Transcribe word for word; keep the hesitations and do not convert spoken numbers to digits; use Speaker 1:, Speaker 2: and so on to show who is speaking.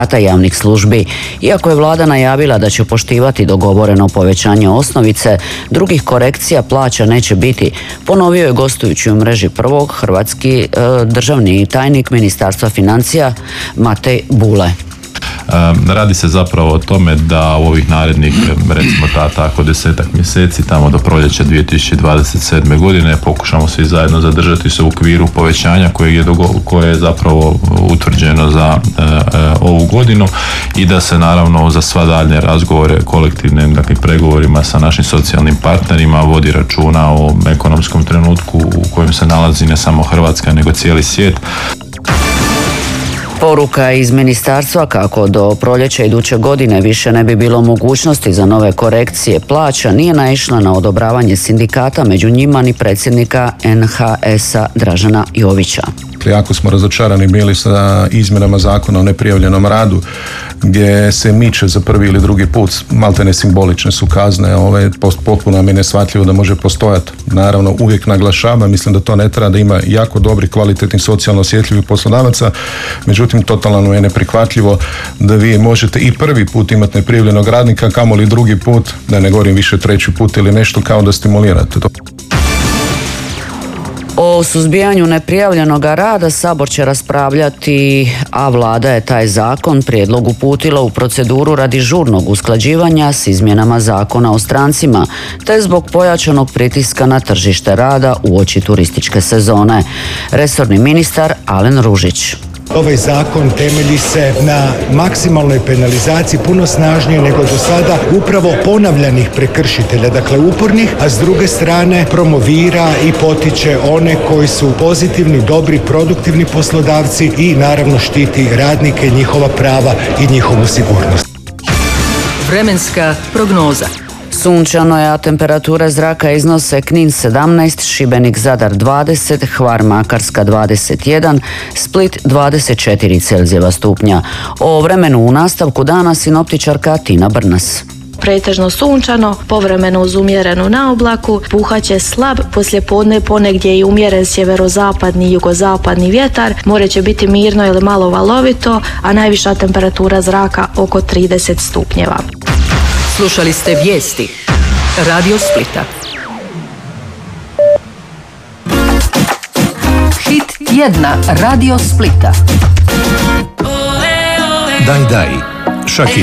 Speaker 1: javnih službi. Iako je vlada najavila da će poštivati dogovoreno povećanje osnovice, drugih korekcija plaća neće biti, ponovio je gostujući u mreži prvog hrvatski e, državni tajnik Ministarstva financija Matej Bule.
Speaker 2: Radi se zapravo o tome da u ovih narednih, recimo ta, tako desetak mjeseci, tamo do proljeća dvije tisuće dvadeset sedme. godine, pokušamo svi zajedno zadržati se u okviru povećanja koje je, dogo, koje je zapravo utvrđeno za e, e, ovu godinu i da se naravno za sva daljnje razgovore, kolektivne, dakle, pregovorima sa našim socijalnim partnerima vodi računa o ekonomskom trenutku u kojem se nalazi ne samo Hrvatska nego cijeli svijet.
Speaker 1: Poruka iz ministarstva kako do proljeća iduće godine više ne bi bilo mogućnosti za nove korekcije plaća nije naišla na odobravanje sindikata, među njima ni predsjednika en ha es-a Dražena Jovića.
Speaker 3: Jako smo razočarani bili sa izmjenama zakona o neprijavljenom radu, gdje se miče za prvi ili drugi put, maltene simbolične su kazne, ove, potpuno mi je neshvatljivo da može postojati. Naravno, uvijek naglašavam, mislim da to ne treba, da ima jako dobri, kvalitetni, socijalno osjetljivih poslodavaca, međutim, totalno je neprihvatljivo da vi možete i prvi put imati neprijavljenog radnika, kamoli drugi put, da ne govorim više treći put ili nešto, kao da stimulirate to.
Speaker 1: O suzbijanju neprijavljenog rada Sabor će raspravljati, a vlada je taj zakon prijedlog uputila u proceduru radi žurnog usklađivanja s izmjenama Zakona o strancima, te zbog pojačanog pritiska na tržište rada uoči turističke sezone. Resorni ministar Alen Ružić.
Speaker 4: Ovaj zakon temelji se na maksimalnoj penalizaciji, puno snažnije nego do sada, upravo ponavljanih prekršitelja, dakle upornih, a s druge strane promovira i potiče one koji su pozitivni, dobri, produktivni poslodavci i naravno štiti radnike, njihova prava i njihovu sigurnost.
Speaker 5: Vremenska prognoza.
Speaker 1: Sunčano je, a temperature zraka iznose Knin sedamnaest, Šibenik, Zadar dvadeset, Hvar, Makarska dvadeset jedan, Split dvadeset četiri Celzijeva stupnja. O vremenu u nastavku dana sinoptičarka Tina Brnas.
Speaker 6: Pretežno sunčano, povremeno uz umjerenu naoblaku, puhaće slab, poslijepodne ponegdje i umjeren sjeverozapadni i jugozapadni vjetar, more će biti mirno ili malo valovito, a najviša temperatura zraka oko trideset stupnjeva.
Speaker 5: Slušali ste vijesti Radio Splita. Hit tjedna Radio Splita.
Speaker 7: Daj, daj, Šaki.